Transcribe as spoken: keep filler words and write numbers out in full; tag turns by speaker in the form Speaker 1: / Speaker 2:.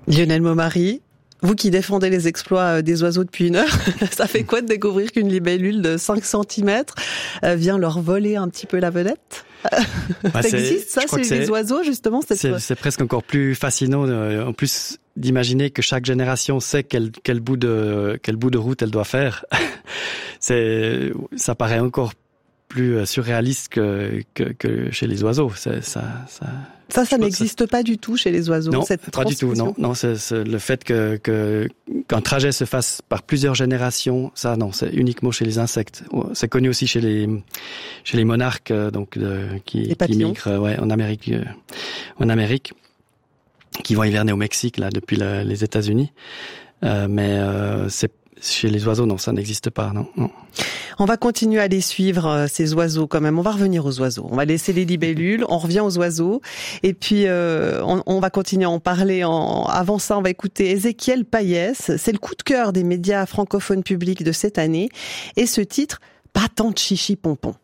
Speaker 1: Lionel Maumary, vous qui défendez les exploits des oiseaux depuis une heure, ça fait quoi de découvrir qu'une libellule de cinq centimètres vient leur voler un petit peu la vedette ?
Speaker 2: Bah,
Speaker 1: ça existe, ça, chez les oiseaux, justement cette...
Speaker 2: c'est, c'est presque encore plus fascinant, en plus, d'imaginer que chaque génération sait quel, quel, bout, de, quel bout de route elle doit faire. c'est, ça paraît encore plus surréaliste que, que, que chez les oiseaux. C'est, ça, ça,
Speaker 1: ça, ça n'existe ça... pas du tout chez les oiseaux.
Speaker 2: Non,
Speaker 1: cette
Speaker 2: pas du tout. Non, non, c'est, c'est le fait que, que qu'un trajet se fasse par plusieurs générations. Ça, non, c'est uniquement chez les insectes. C'est connu aussi chez les chez les monarques, donc de, qui, qui migrent, ouais, en Amérique, euh, en Amérique, qui vont hiverner au Mexique là depuis le, les États-Unis. Euh, mais euh, c'est chez les oiseaux, non, ça n'existe pas, non, non.
Speaker 1: On va continuer à les suivre, euh, ces oiseaux quand même. On va revenir aux oiseaux. On va laisser les libellules, on revient aux oiseaux. Et puis, euh, on, on va continuer à en parler. En... Avant ça, on va écouter Ézéchiel Payès. C'est le coup de cœur des médias francophones publics de cette année. Et ce titre, Pas tant de chichi pompon.